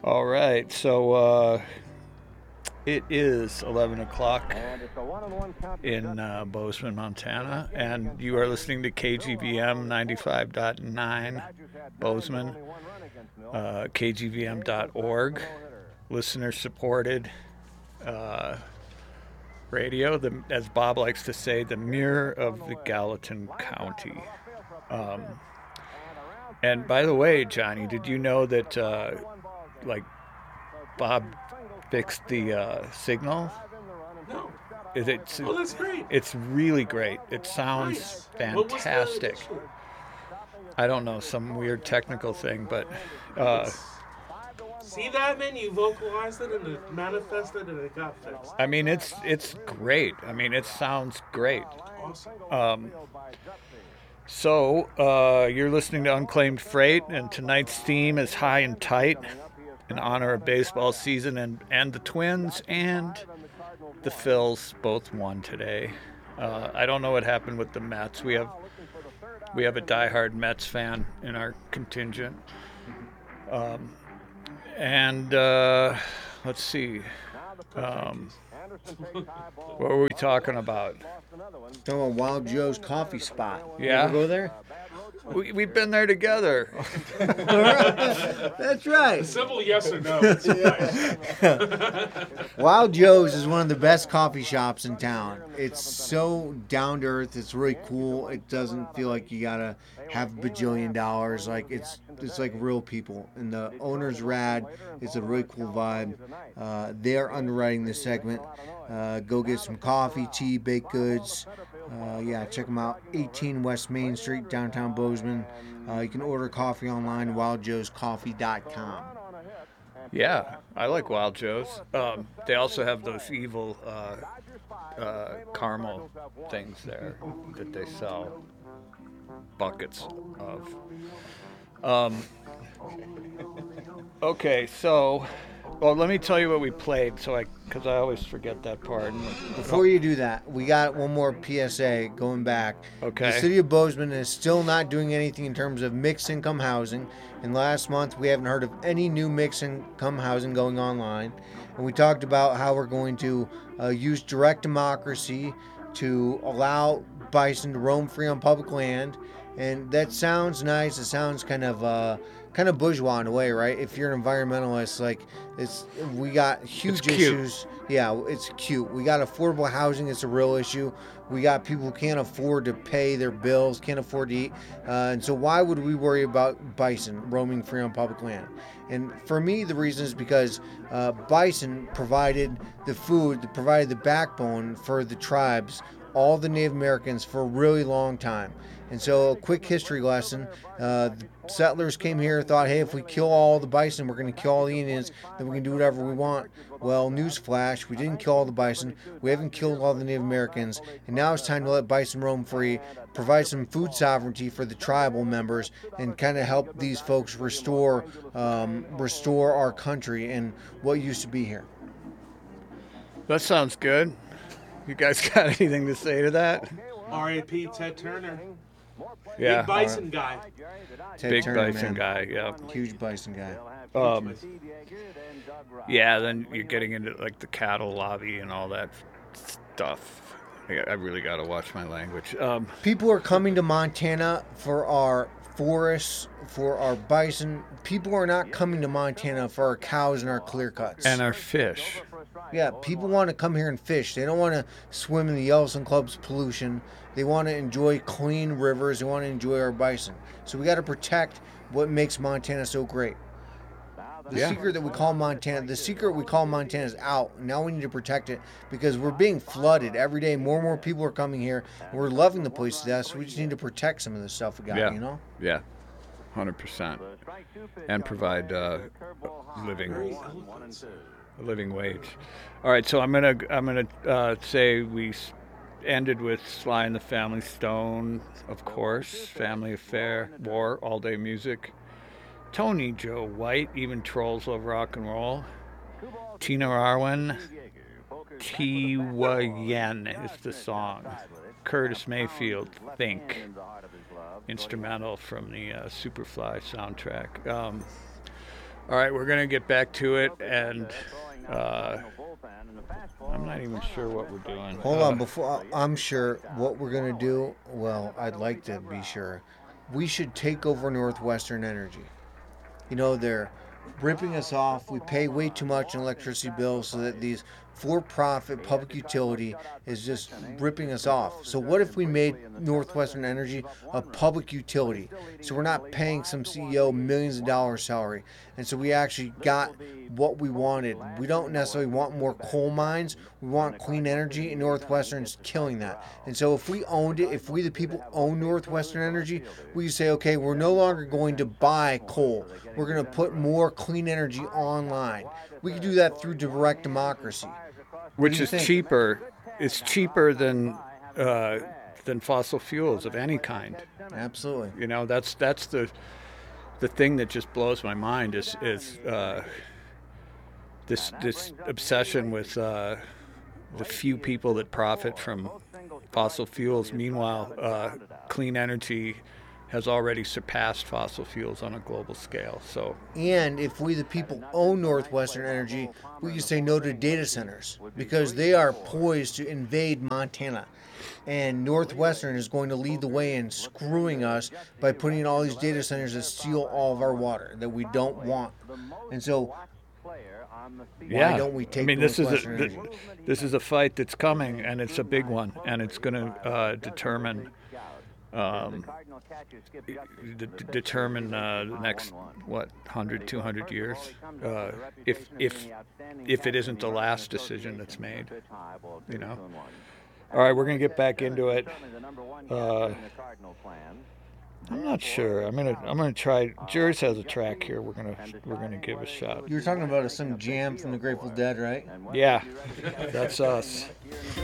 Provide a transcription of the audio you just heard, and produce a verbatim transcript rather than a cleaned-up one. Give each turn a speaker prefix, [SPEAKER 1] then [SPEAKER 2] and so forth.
[SPEAKER 1] All right, so uh, it is eleven o'clock in uh, Bozeman, Montana, and you are listening to K G V M ninety-five point nine Bozeman, uh, K G V M dot org, listener supported uh, radio, the, as Bob likes to say, the mirror of the Gallatin County. Um, and by the way, Johnny, did you know that, uh, like, Bob fixed the uh, signal?
[SPEAKER 2] No.
[SPEAKER 1] Is it?
[SPEAKER 2] Oh, that's great.
[SPEAKER 1] It's really great. It sounds
[SPEAKER 2] Nice.
[SPEAKER 1] fantastic.
[SPEAKER 2] What was the issue?
[SPEAKER 1] I don't know, some weird technical thing, but uh,
[SPEAKER 2] See that, man? You vocalized it and it manifested and it got fixed.
[SPEAKER 1] I mean, it's it's great. I mean, it sounds great.
[SPEAKER 2] Awesome.
[SPEAKER 1] Um, so uh, you're listening to Unclaimed Freight, and tonight's theme is High and Tight, in honor of baseball season and, and the Twins and the Phils both won today. Uh, I don't know what happened with the Mets. We have we have a diehard Mets fan in our contingent. Um, and uh, let's see. Um, what were we talking about?
[SPEAKER 3] Talking about Wild Joe's coffee spot.
[SPEAKER 1] Yeah.
[SPEAKER 3] You ever go there?
[SPEAKER 1] We, we've been there together.
[SPEAKER 3] That's right.
[SPEAKER 2] Simple yes or no. It's nice.
[SPEAKER 3] Wild Joe's is one of the best coffee shops in town. It's so down to earth. It's really cool. It doesn't feel like you gotta have a bajillion dollars. Like it's it's like real people. And the owner's rad. It's a really cool vibe. Uh, they're underwriting this segment. Uh, go get some coffee, tea, baked goods. Uh, yeah, check them out. eighteen West Main Street, downtown Bozeman. Uh, you can order coffee online, wild joes coffee dot com.
[SPEAKER 1] Yeah, I like Wild Joe's. Um, they also have those evil uh, uh, caramel things there that they sell buckets of. Um, okay, so, well, let me tell you what we played, so I, because I always forget that part.
[SPEAKER 3] Before you do that, we got one more P S A going back.
[SPEAKER 1] Okay.
[SPEAKER 3] The city of Bozeman is still not doing anything in terms of mixed income housing. And last month, we haven't heard of any new mixed income housing going online. And we talked about how we're going to uh, use direct democracy to allow bison to roam free on public land. And that sounds nice. It sounds kind of uh, kind of bourgeois in a way, right? If you're an environmentalist, like it's we got huge
[SPEAKER 1] It's cute.
[SPEAKER 3] issues. Yeah, it's cute. We got affordable housing. It's a real issue. We got people who can't afford to pay their bills, can't afford to eat. Uh, and so why would we worry about bison roaming free on public land? And for me, the reason is because uh, bison provided the food, provided the backbone for the tribes, all the Native Americans, for a really long time. And so a quick history lesson, uh, the settlers came here, thought, hey, if we kill all the bison, we're going to kill all the Indians, then we can do whatever we want. Well, newsflash, we didn't kill all the bison, we haven't killed all the Native Americans, and now it's time to let bison roam free, provide some food sovereignty for the tribal members, and kind of help these folks restore, um, restore our country and what used to be here.
[SPEAKER 1] That sounds good. You guys got anything to say to that?
[SPEAKER 2] R A P Ted Turner.
[SPEAKER 1] Yeah.
[SPEAKER 2] Big bison guy.
[SPEAKER 3] Ted
[SPEAKER 1] Big
[SPEAKER 3] Turner,
[SPEAKER 1] bison
[SPEAKER 3] man.
[SPEAKER 1] guy, yeah.
[SPEAKER 3] Huge bison guy.
[SPEAKER 1] Um, yeah, then you're getting into like the cattle lobby and all that stuff. I, I really got to watch my language. Um,
[SPEAKER 3] People are coming to Montana for our forests, for our bison. People are not coming to Montana for our cows and our clear cuts.
[SPEAKER 1] and our fish.
[SPEAKER 3] Yeah, people want to come here and fish. They don't want to swim in the Yellowstone Club's pollution. They want to enjoy clean rivers. They want to enjoy our bison. So we got to protect what makes Montana so great. The
[SPEAKER 1] Yeah.
[SPEAKER 3] secret that we call Montana, the secret we call Montana is out. Now we need to protect it because we're being flooded every day. More and more people are coming here. We're loving the place to death, so we just need to protect some of the stuff we got,
[SPEAKER 1] Yeah.
[SPEAKER 3] you know?
[SPEAKER 1] Yeah, one hundred percent. And provide uh, living a living wage. All right, so I'm gonna I'm gonna uh, say we s- ended with Sly and the Family Stone, of course, Family Affair, War, All Day Music, Tony Joe White, Even Trolls Love Rock and Roll, Tina Arwen, Tiwa Yen is the song, Curtis Mayfield, Think, instrumental from the uh, Superfly soundtrack. Um, All right, we're going to get back to it, and uh, I'm not even sure what we're doing.
[SPEAKER 3] Hold
[SPEAKER 1] Uh,
[SPEAKER 3] on, before I'm sure what we're gonna do. Well, I'd like to be sure. We should take over Northwestern Energy. You know, they're ripping us off. We pay way too much in electricity bills, so that these for-profit public utility is just ripping us off. So what if we made Northwestern Energy a public utility? So we're not paying some C E O millions of dollars salary. And so we actually got what we wanted. We don't necessarily want more coal mines. We want clean energy, and Northwestern's killing that. And so if we owned it, if we the people own Northwestern Energy, we say, okay, we're no longer going to buy coal. We're going to put more clean energy online. We could do that through direct democracy.
[SPEAKER 1] which
[SPEAKER 3] you
[SPEAKER 1] is
[SPEAKER 3] think?
[SPEAKER 1] cheaper. It's cheaper than uh, than fossil fuels of any kind.
[SPEAKER 3] Absolutely.
[SPEAKER 1] You know, that's that's the the thing that just blows my mind is is uh, this this obsession with uh, the few people that profit from fossil fuels. Meanwhile, uh, clean energy has already surpassed fossil fuels on a global scale. So
[SPEAKER 3] And if we, the people, own Northwestern Energy, we can say no to data centers because they are poised to invade Montana. And Northwestern is going to lead the way in screwing us by putting in all these data centers that steal all of our water that we don't want. And so,
[SPEAKER 1] yeah,
[SPEAKER 3] why don't we take
[SPEAKER 1] I mean, this is a
[SPEAKER 3] Northwestern
[SPEAKER 1] th-
[SPEAKER 3] Energy?
[SPEAKER 1] this is a fight that's coming, and it's a big one, and it's going to uh, determine um, d- d- determine uh, the next what one hundred, two hundred years, uh, if if if it isn't the last decision that's made, you know. All right, we're gonna get back into it. Uh, I'm not sure. I'm gonna I'm gonna try. Jers has a track here. We're gonna we're gonna give a shot.
[SPEAKER 3] You were talking about some jam from the Grateful Dead, right?
[SPEAKER 1] Yeah, that's us.